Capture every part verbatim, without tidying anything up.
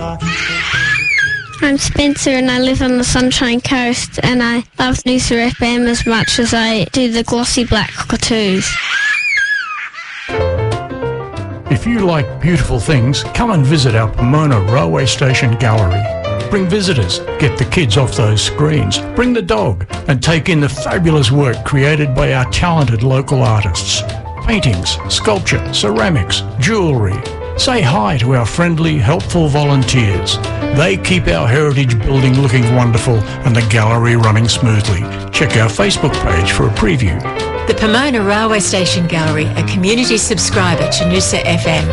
I'm Spencer and I live on the Sunshine Coast, and I love Noosa F M as much as I do the glossy black cockatoos. If you like beautiful things, come and visit our Pomona Railway Station Gallery. Bring visitors, get the kids off those screens, bring the dog, and take in the fabulous work created by our talented local artists. Paintings, sculpture, ceramics, jewellery. Say hi to our friendly, helpful volunteers. They keep our heritage building looking wonderful and the gallery running smoothly. Check our Facebook page for a preview. The Pomona Railway Station Gallery, a community subscriber to Noosa F M.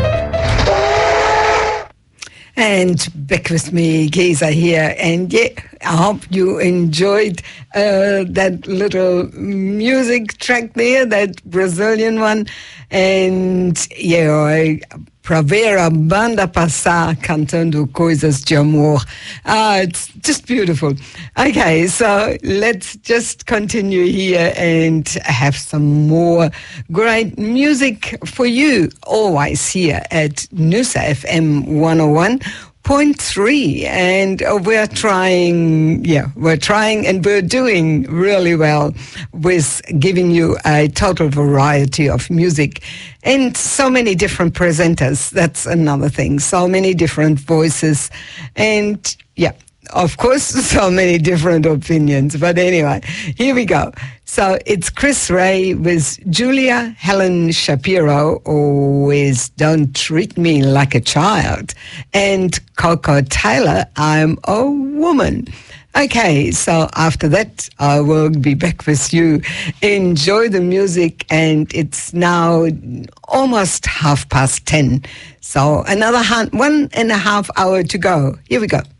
And back with me, Geza here. And yeah, I hope you enjoyed uh, that little music track there, that Brazilian one. And yeah, I... Pra ver a banda passar cantando coisas de amor. Ah, it's just beautiful. Okay, so let's just continue here and have some more great music for you, always here at Noosa F M one oh one point three. And we're trying, yeah, we're trying and we're doing really well with giving you a total variety of music. And so many different presenters, that's another thing. So many different voices. And, yeah, of course, so many different opinions. But anyway, here we go. So it's Chris Ray with Julia Helen Shapiro, with Don't Treat Me Like a Child, and Coco Taylor, I'm a Woman. Okay, so after that, I will be back with you. Enjoy the music, and it's now almost half past ten. So another one and a half hour to go. Here we go.